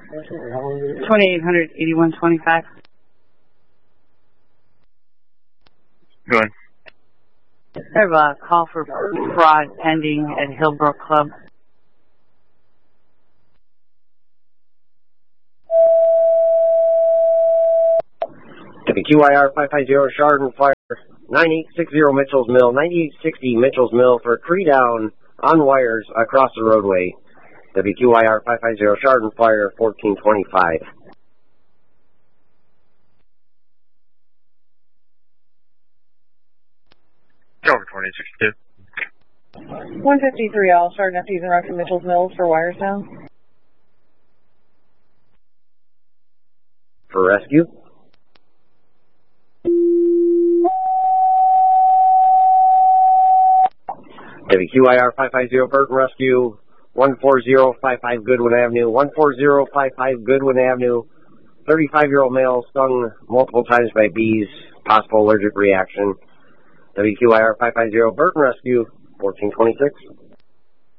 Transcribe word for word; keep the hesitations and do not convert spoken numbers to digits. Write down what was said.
twenty-eight hundred, eighty-one twenty-five. Go ahead. I have a call for fraud pending at Hillbrook Club. W Q I R five five zero, Chardon Fire, ninety-eight sixty Mitchell's Mill, ninety-eight sixty Mitchell's Mill for tree down on wires across the roadway. W Q I R five five zero, Chardon Fire, fourteen twenty-five. Over twenty sixty-two. one fifty-three L, Chardon F Ds and Rocky Mitchell's Mills for wires down. For rescue. W Q I R five five zero, Burton Rescue, one four zero five five Goodwin Avenue, one four zero five five Goodwin Avenue, thirty-five-year-old male stung multiple times by bees, possible allergic reaction. W Q I R five five zero, Burton Rescue, fourteen twenty-six.